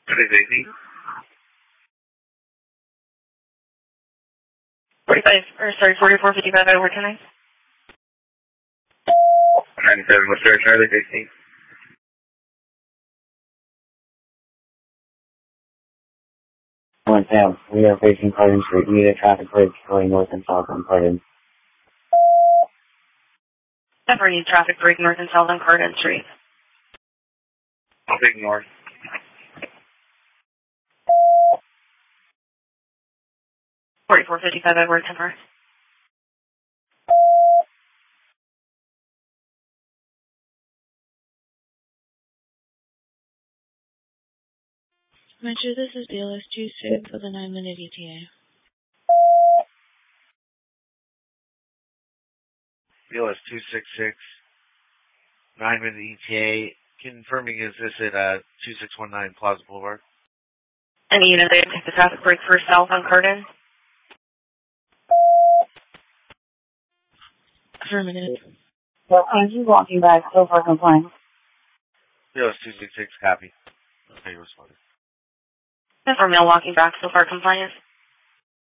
618. 4455 over tonight. 97, what's your Charlie 16? One Sam, we are facing Cardin Street. We need a traffic break going north and south on Cardin. Never need traffic break north and south on Cardin Street. I'll take north. 4455 over Temper. Metro, this is BLS 26 with a 9-minute ETA. BLS 266, 9-minute ETA. Confirming, is this at 2619 Plaza Boulevard? Any unit there take the traffic break for south on Cardin? Affirmative. So, I'm just walking back, so far compliant. BLS 266, copy. Okay, responded. Never mail walking back so far compliant.